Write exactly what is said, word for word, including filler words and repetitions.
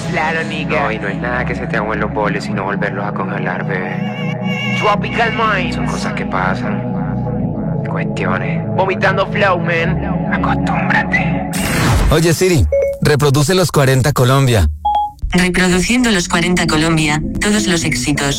Claro, nigga. No, y no es nada que se te agüen los boles, sino volverlos a congelar, bebé. Tropical Mind. Son cosas que pasan. Cuestiones. Vomitando flow, man. Acostúmbrate. Oye, Siri, reproduce los cuarenta Colombia. Reproduciendo los cuarenta Colombia, todos los éxitos.